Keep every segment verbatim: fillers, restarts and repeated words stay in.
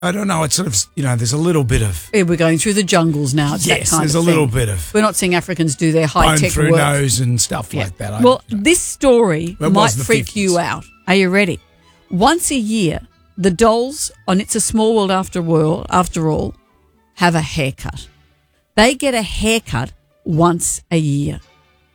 I don't know. It's sort of, you know, there's a little bit of... Yeah, we're going through the jungles now. It's yes, that kind there's of a little thing. bit of... We're not seeing Africans do their bone high-tech through work. nose and stuff Yeah. like that. I Well, don't know. this story It was might the freak fifties. you out. Are you ready? Once a year, the dolls on It's a Small World After World, after all, have a haircut. They get a haircut once a year.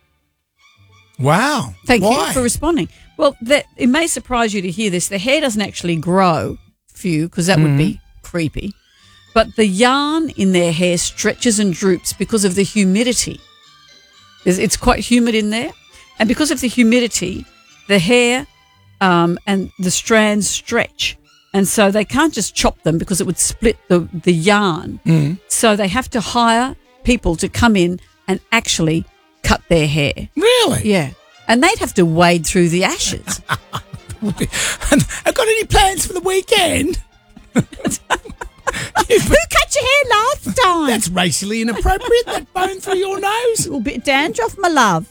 Wow. Thank Why? you for responding. Well, that, it may surprise you to hear this. The hair doesn't actually grow for you because that Mm-hmm. would be creepy. But the yarn in their hair stretches and droops because of the humidity. It's, it's quite humid in there. And because of the humidity, the hair um, and the strands stretch. And so they can't just chop them because it would split the, the yarn. Mm. So they have to hire people to come in and actually cut their hair. Really? Yeah. And they'd have to wade through the ashes. I've got any plans for the weekend? Who cut your hair last time? That's racially inappropriate, that bone through your nose. A little bit of dandruff, my love.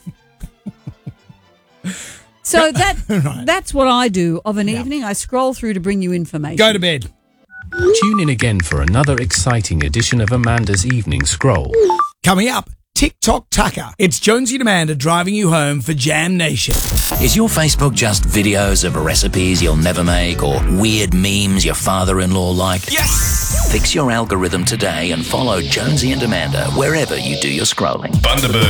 So that Right. that's what I do of an evening. I scroll through to bring you information. Go to bed. Tune in again for another exciting edition of Amanda's Evening Scroll. Coming up, TikTok Tucker. It's Jonesy and Amanda driving you home for Jam Nation. Is your Facebook just videos of recipes you'll never make or weird memes your father-in-law liked? Yes! Fix your algorithm today and follow Jonesy and Amanda wherever you do your scrolling. Bundaberg.